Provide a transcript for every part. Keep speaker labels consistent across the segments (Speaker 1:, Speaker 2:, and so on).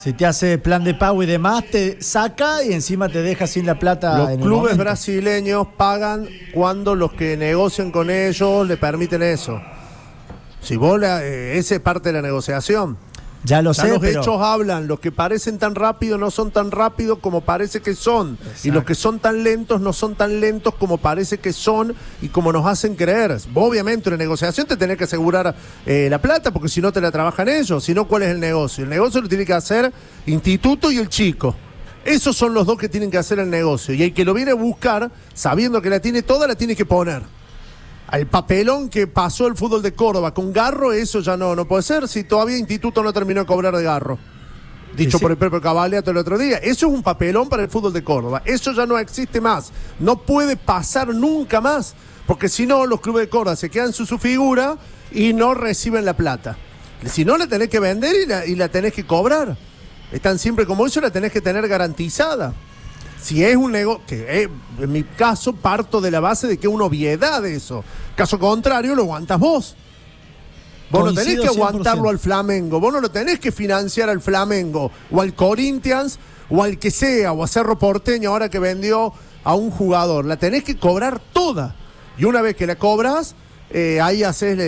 Speaker 1: Si te hace plan de pago y demás, te saca y encima te deja sin la plata.
Speaker 2: Los clubes brasileños pagan cuando los que negocian con ellos le permiten eso. Si vos esa es parte de la negociación.
Speaker 1: Ya lo sé,
Speaker 2: los
Speaker 1: pero...
Speaker 2: hechos hablan. Los que parecen tan rápidos no son tan rápidos como parece que son. Exacto. Y los que son tan lentos no son tan lentos como parece que son y como nos hacen creer. Vos, obviamente, en la negociación te tenés que asegurar la plata, porque si no te la trabajan ellos. Si no, ¿cuál es el negocio? El negocio lo tiene que hacer Instituto y el chico. Esos son los dos que tienen que hacer el negocio. Y el que lo viene a buscar, sabiendo que la tiene toda, la tiene que poner. Al papelón que pasó el fútbol de Córdoba con Garro, eso ya no puede ser, si todavía Instituto no terminó de cobrar de Garro. Dicho por el propio Cavaliato el otro día. Eso es un papelón para el fútbol de Córdoba. Eso ya no existe más. No puede pasar nunca más. Porque si no, los clubes de Córdoba se quedan en su figura y no reciben la plata. Si no, la tenés que vender y la tenés que cobrar. Es tan simple como eso, la tenés que tener garantizada. Si es un negocio, que en mi caso parto de la base de que es una obviedad eso. Caso contrario, lo aguantas vos. Vos no tenés que aguantarlo 100%. Al Flamengo, vos no lo tenés que financiar al Flamengo, o al Corinthians, o al que sea, o a Cerro Porteño ahora que vendió a un jugador. La tenés que cobrar toda. Y una vez que la cobras, ahí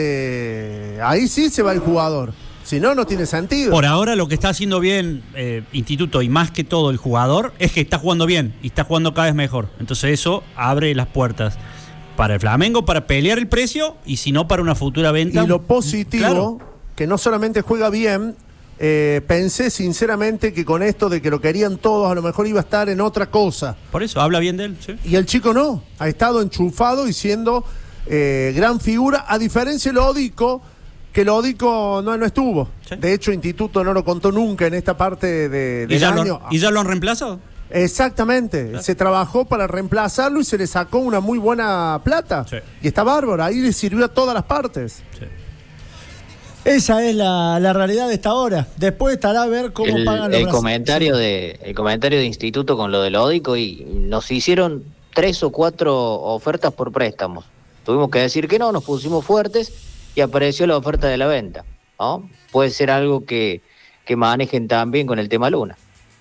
Speaker 2: sí se va el jugador. Si no, no tiene sentido.
Speaker 3: Por ahora lo que está haciendo bien Instituto y más que todo el jugador es que está jugando bien y está jugando cada vez mejor. Entonces eso abre las puertas para el Flamengo, para pelear el precio y si no para una futura venta.
Speaker 2: Y lo positivo, claro, que no solamente juega bien, pensé sinceramente que con esto de que lo querían todos a lo mejor iba a estar en otra cosa.
Speaker 3: Por eso, habla bien de él. ¿Sí?
Speaker 2: Y el chico no, ha estado enchufado y siendo gran figura, a diferencia de Lodico, que Lodico no estuvo. ¿Sí? De hecho, Instituto no lo contó nunca en esta parte del año.
Speaker 3: ¿Y ya lo han reemplazado?
Speaker 2: Exactamente. Claro. Se trabajó para reemplazarlo y se le sacó una muy buena plata. Sí. Y está bárbaro. Ahí le sirvió a todas las partes. Sí.
Speaker 1: Esa es la realidad de esta hora. Después estará a ver cómo pagan los
Speaker 4: el comentario de Instituto con lo de Lodico, y nos hicieron 3 o 4 ofertas por préstamos. Tuvimos que decir que no, nos pusimos fuertes y apareció la oferta de la venta, ¿no? Puede ser algo que manejen también con el tema Luna.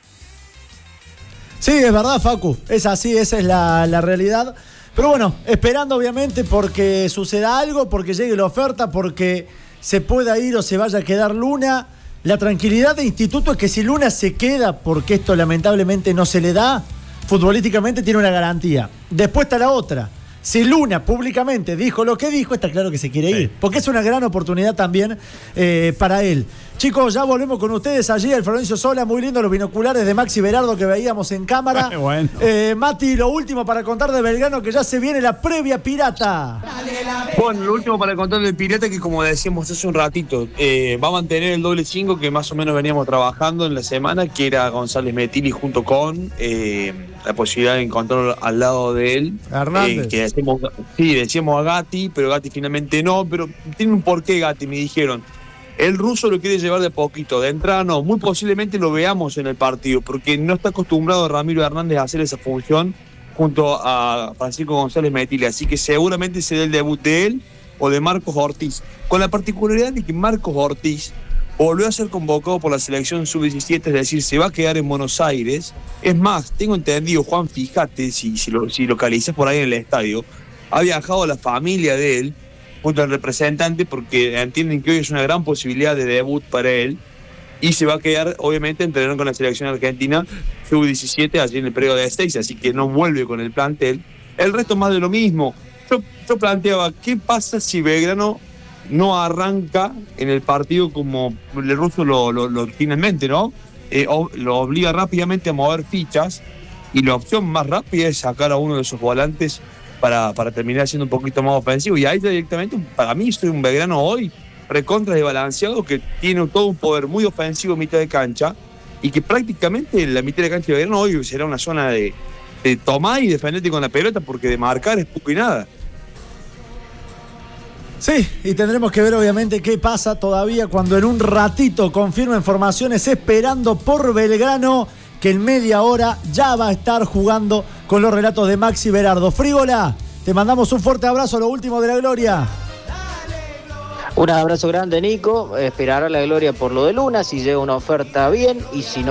Speaker 1: Sí, es verdad, Facu, es así, esa es la realidad. Pero bueno, esperando obviamente porque suceda algo, porque llegue la oferta, porque se pueda ir o se vaya a quedar Luna. La tranquilidad de Instituto es que si Luna se queda, porque esto lamentablemente no se le da, futbolísticamente tiene una garantía. Después está la otra. Si Luna públicamente dijo lo que dijo, está claro que se quiere ir, porque es una gran oportunidad también para él. Chicos, ya volvemos con ustedes allí, el Florencio Sola, muy lindo los binoculares de Maxi Berardo que veíamos en cámara. Bueno. Mati, lo último para contar de Belgrano, que ya se viene la previa pirata.
Speaker 5: Bueno, lo último para contar del pirata, que como decíamos hace un ratito, va a mantener el doble 5 que más o menos veníamos trabajando en la semana, que era González Metilli junto con la posibilidad de encontrarlo al lado de él.
Speaker 2: Hernández.
Speaker 5: Que decíamos a Gatti, pero Gatti finalmente no, pero tiene un porqué Gatti, me dijeron. El ruso lo quiere llevar de poquito, de entrada no, muy posiblemente lo veamos en el partido, porque no está acostumbrado Ramiro Hernández a hacer esa función junto a Francisco González Metilli, así que seguramente será el debut de él o de Marcos Ortiz, con la particularidad de que Marcos Ortiz volvió a ser convocado por la selección sub-17, es decir, se va a quedar en Buenos Aires. Es más, tengo entendido, Juan, fíjate, si localizas por ahí en el estadio, ha viajado la familia de él junto al representante, porque entienden que hoy es una gran posibilidad de debut para él, y se va a quedar, obviamente, entrenando con la selección argentina sub-17 allí en el predio de Ezeiza, así que no vuelve con el plantel. El resto más de lo mismo. Yo planteaba, ¿qué pasa si Belgrano no arranca en el partido como el ruso lo tiene en mente, ¿no? Lo obliga rápidamente a mover fichas, y la opción más rápida es sacar a uno de esos volantes para terminar siendo un poquito más ofensivo, y ahí directamente, para mí, soy un Belgrano hoy recontra desbalanceado, que tiene todo un poder muy ofensivo en mitad de cancha, y que prácticamente la mitad de cancha de Belgrano hoy será una zona de tomar y defenderte con la pelota, porque de marcar es poco y nada.
Speaker 1: Sí, y tendremos que ver obviamente qué pasa todavía cuando en un ratito confirmen formaciones, esperando por Belgrano, que en media hora ya va a estar jugando con los relatos de Maxi Berardo. Frígola, te mandamos un fuerte abrazo, lo último de la gloria.
Speaker 4: Un abrazo grande, Nico. Esperar a la gloria por lo de Luna, si llega una oferta bien, y si no